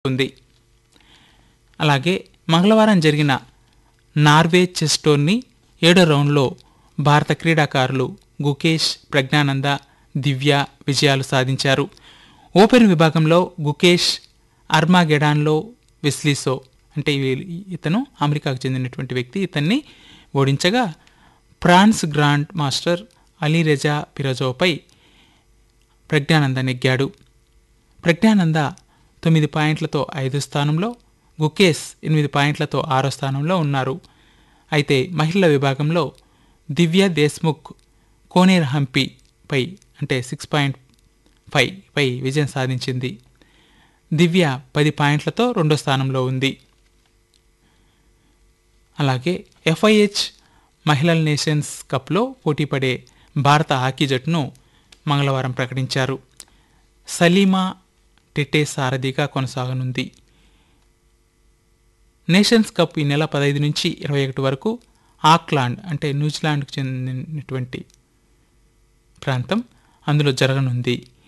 ఉంది. అలాగే మంగళవారం జరిగిన నార్వే చెస్ టోర్నీ 7వ రౌండ్లో భారత క్రీడాకారులు గుకేష్, ప్రజ్ఞానంద, దివ్య విజయాలు సాధించారు. ఓపెన్ విభాగంలో గుకేష్ అర్మాగెడాన్లో వెస్లీసో అంటే ఇతను అమెరికాకు చెందినటువంటి వ్యక్తి, ఇతన్ని ఓడించగా France grand master Ali Reza పిరజోపై Praggnanandhaa నెగ్గాడు. Praggnanandhaa 9 పాయింట్లతో 5వ స్థానంలో, గుకేష్ 8 పాయింట్లతో 6వ స్థానంలో ఉన్నారు. అయితే మహిళల విభాగంలో దివ్య దేశ్ముఖ్ కోనేర్ హంపీపై అంటే 6.5 పై విజయం సాధించింది. దివ్య 10 పాయింట్లతో 2వ స్థానంలో ఉంది. అలాగే FIH మహిళల నేషన్స్ కప్లో పోటీపడే భారత హాకీ జట్టును మంగళవారం ప్రకటించారు. సలీమా టెటే సారథిగా కొనసాగనుంది. నేషన్స్ కప్ ఈ నెల 15 నుంచి 21 వరకు ఆక్లాండ్ అంటే న్యూజిలాండ్కు చెందినటువంటి ప్రాంతం అందులో జరగనుంది.